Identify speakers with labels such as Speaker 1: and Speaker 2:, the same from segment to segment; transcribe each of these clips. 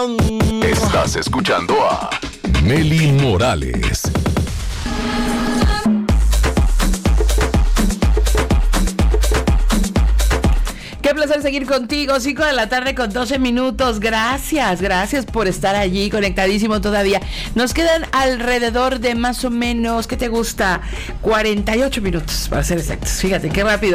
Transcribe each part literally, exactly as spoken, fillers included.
Speaker 1: Estás escuchando a Meli Morales.
Speaker 2: Qué placer seguir contigo, cinco de la tarde con doce minutos. Gracias, gracias por estar allí conectadísimo todavía. Nos quedan alrededor de más o menos, ¿qué te gusta? cuarenta y ocho minutos, para ser exactos. Fíjate, qué rápido.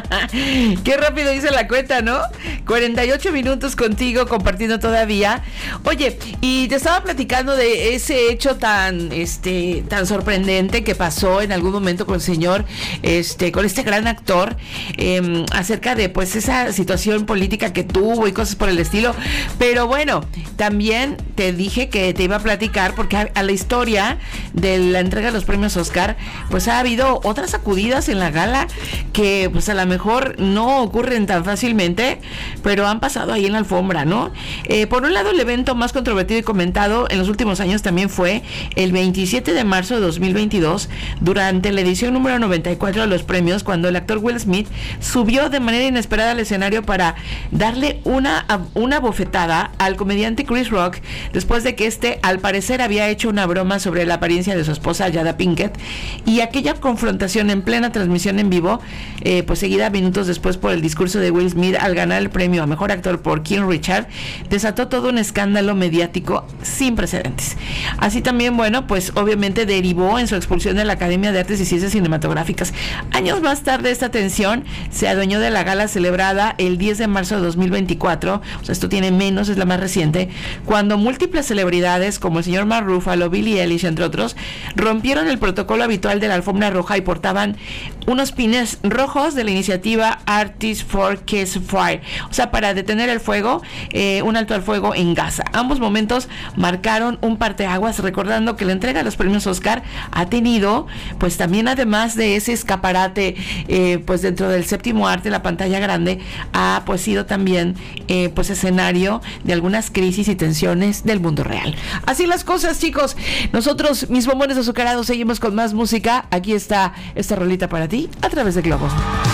Speaker 2: Qué rápido hice la cuenta, ¿no? cuarenta y ocho minutos contigo compartiendo todavía. Oye, y te estaba platicando de ese hecho tan, este, tan sorprendente que pasó en algún momento con el señor, este, con este gran actor, eh, acerca de, pues, esa situación política que tuvo y cosas por el estilo. Pero bueno, también te dije que te iba a platicar porque a, a la historia de la entrega de los premios Oscar, pues ha habido otras sacudidas en la gala que pues a lo mejor no ocurren tan fácilmente, pero han pasado ahí en la alfombra, ¿no? Eh, por un lado, el evento más controvertido y comentado en los últimos años también fue el veintisiete de marzo de dos mil veintidós, durante la edición número noventa y cuatro de los premios, cuando el actor Will Smith subió de manera inesperada al escenario para darle una, una bofetada al comediante Chris Rock, después de que este al parecer había hecho una broma sobre la apariencia de su esposa Jada Pinkett, y aquella confrontación en plena transmisión en vivo, eh, pues seguida minutos después por el discurso de Will Smith al ganar el premio a mejor actor por King Richard, desató todo un escándalo mediático sin precedentes. Así también, bueno, pues obviamente derivó en su expulsión de la Academia de Artes y Ciencias Cinematográficas. Años más tarde, esta tensión se adueñó de la gala celebrada el diez de marzo de dos mil veinticuatro, o sea, esto tiene menos, es la más reciente, cuando múltiples celebridades como el señor Mark Ruffalo, Billie Eilish, entre otros, rompieron el protocolo habitual de la alfombra roja y portaban unos pines rojos de la iniciativa Artists for Ceasefire, o sea, para detener el fuego, eh, un alto al fuego en Gaza. Ambos momentos marcaron un parteaguas, recordando que la entrega de los premios Oscar ha tenido, pues también, además de ese escaparate, eh, pues dentro del séptimo arte, la pantalla grande, ha pues sido también eh, pues escenario de algunas crisis y tensiones del mundo real. Así las cosas, chicos. Nosotros, mis bombones azucarados, seguimos con más música. Aquí está esta rolita para ti a través de Globo.